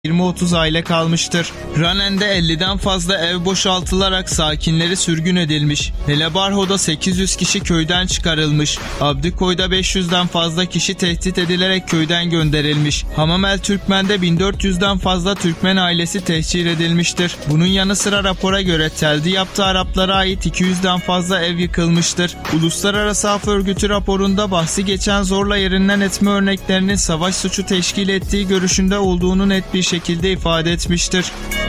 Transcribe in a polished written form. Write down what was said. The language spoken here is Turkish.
20-30 aile kalmıştır. Ranen'de 50'den fazla ev boşaltılarak sakinleri sürgün edilmiş. Helebarho'da 800 kişi köyden çıkarılmış. Abdikoy'da 500'den fazla kişi tehdit edilerek köyden gönderilmiş. Hamamel Türkmen'de 1400'den fazla Türkmen ailesi tehcir edilmiştir. Bunun yanı sıra rapora göre Tel Diyab'da Araplara ait 200'den fazla ev yıkılmıştır. Uluslararası Af Örgütü raporunda bahsi geçen zorla yerinden etme örneklerinin savaş suçu teşkil ettiği görüşünde olduğunu net bir şekilde ifade etmiştir.